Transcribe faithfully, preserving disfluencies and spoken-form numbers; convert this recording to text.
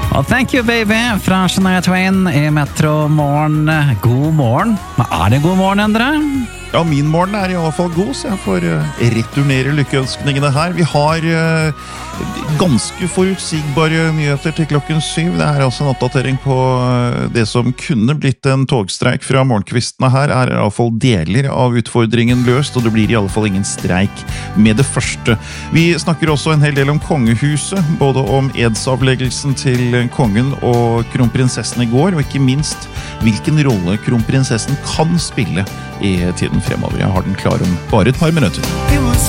Well, thank you, baby, fra Shania Twain i Metro Morgen. God morgen. Men er det god morgen, Endre? Ja, min morgen er i alle fall god, så jeg får returnere lykkeønskningene her. Vi har ganske forutsigbare nyheter til klokken syv. Det er altså en oppdatering på det som kunne blitt en togstreik fra morgenkvistene her, er i alle fall deler av utfordringen løst, og det blir i alle fall ingen streik med det første. Vi snakker også en hel del om kongehuset, både om edsavleggelsen til kongen og kronprinsessen i går, og ikke minst hvilken rolle kronprinsessen kan spille i tiden fremover. Jeg har den klar om bare et par minutter.